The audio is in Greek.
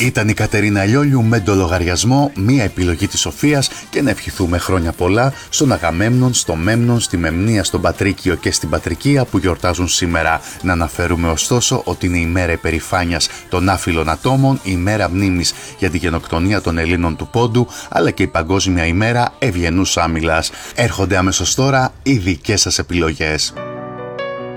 Ήταν η Κατερίνα Λιόλιου με το λογαριασμό, μία επιλογή της Σοφίας, και να ευχηθούμε χρόνια πολλά στον Αγαμέμνον, στο Μέμνον, στη Μεμνία, στον Πατρίκιο και στην Πατρικία που γιορτάζουν σήμερα. Να αναφέρουμε ωστόσο ότι είναι η μέρα υπερηφάνειας των άφιλων ατόμων, η μέρα μνήμης για τη γενοκτονία των Ελλήνων του Πόντου, αλλά και η παγκόσμια ημέρα ευγενούς άμυλας. Έρχονται αμέσως τώρα οι δικές σας επιλογές.